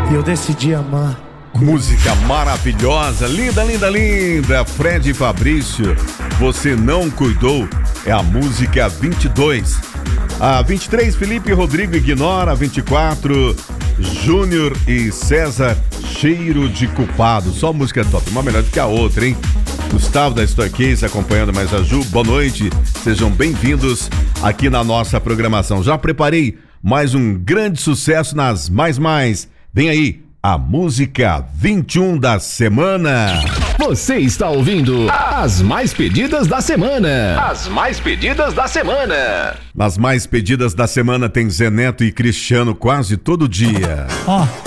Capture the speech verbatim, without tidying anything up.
e eu decidi amar. Música maravilhosa, linda, linda, linda. Fred e Fabrício, Você Não Cuidou, é a música vinte e dois. A vinte e três, Felipe Rodrigo Ignora. vinte e quatro, Júnior e César, Cheiro de Culpado. Só música top, uma melhor do que a outra, hein? Gustavo da Story Case acompanhando mais a Ju. Boa noite, sejam bem-vindos aqui na nossa programação. Já preparei mais um grande sucesso nas Mais Mais. Vem aí, a música vinte e um da semana. Você está ouvindo as mais pedidas da semana. As mais pedidas da semana. Nas mais pedidas da semana tem Zé Neto e Cristiano quase todo dia. Ó.